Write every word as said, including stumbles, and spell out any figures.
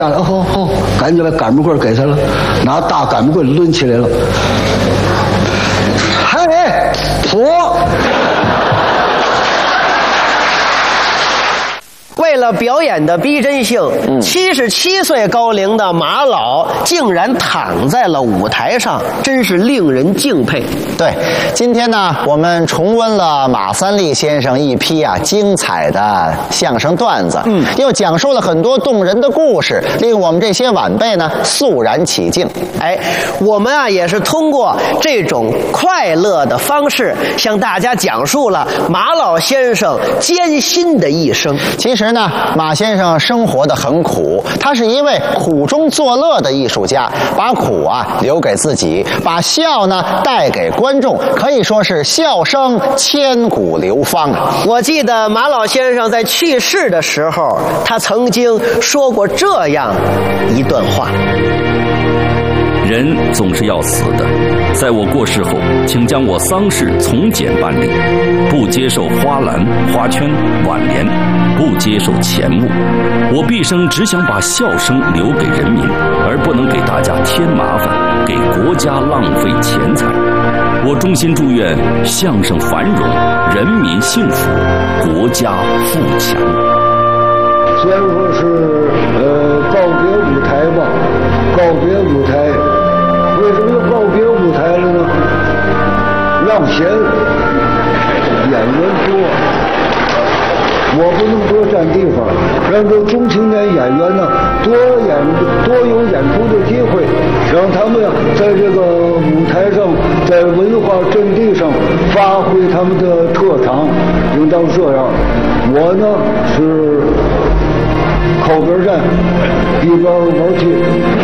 哦哦，赶紧把擀面棍给他了，拿大擀面棍抡起来了。嘿，婆。 为了表演的逼真性，七十七岁高龄的马老竟然躺在了舞台上，真是令人敬佩。 对，今天呢，我们重温了马三立先生一批啊精彩的相声段子，嗯，又讲述了很多动人的故事，令我们这些晚辈呢肃然起敬。 哎，我们啊也是通过这种快乐的方式，向大家讲述了马老先生艰辛的一生。 其实呢，马先生生活得很苦，他是一位苦中作乐的艺术家，把苦啊留给自己，把笑呢带给观众，可以说是笑声千古流芳。 我记得马老先生在去世的时候，他曾经说过这样一段话： 人总是要死的，在我过世后，请将我丧事从简办理，不接受花篮、花圈、挽联，不接受钱物。我毕生只想把笑声留给人民，而不能给大家添麻烦，给国家浪费钱财。我衷心祝愿相声繁荣，人民幸福，国家富强。 虽然说是呃告别舞台吧，告别舞台，为什么要告别舞台了呢？让贤，演员多，我不能多占地方，让这中青年演员呢多演多有演出的机会，让他们在这个舞台上，在文化阵地上发挥他们的特长，应当这样。我呢是靠边站，一边玩去。